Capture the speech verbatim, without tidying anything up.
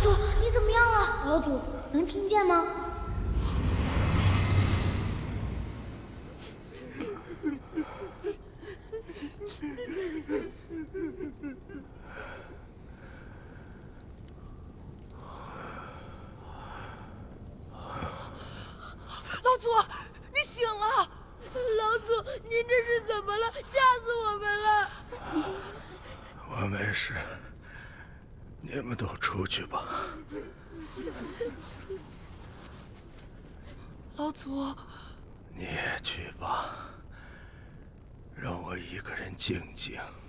祖，你怎么样了？老祖，能听见吗？ 老祖，你醒了！ 老祖，您这是怎么了？吓死我们了！ 我没事，你们都出去吧。 老祖， 你也去吧，让我一个人静静。